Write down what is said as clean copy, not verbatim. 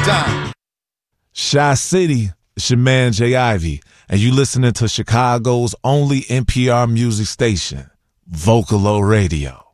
time. Shy City, it's your man Jay Ivy, and you listening to Chicago's only NPR music station, Vocalo Radio.